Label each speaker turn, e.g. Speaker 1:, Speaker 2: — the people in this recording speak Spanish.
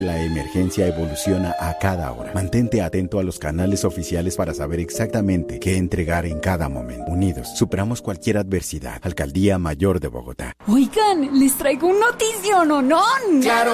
Speaker 1: La emergencia evoluciona a cada hora. Mantente atento a los canales oficiales para saber exactamente qué entregar en cada momento. Unidos, superamos cualquier adversidad. Alcaldía Mayor de Bogotá.
Speaker 2: Oigan, les traigo un notición, ¿o no?
Speaker 3: ¡Claro